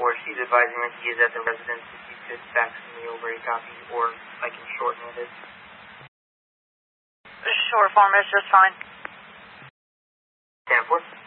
she's advising that he is at the residence. If you could fax me over a copy, or I can shorten it. Short form is just fine. 10-4.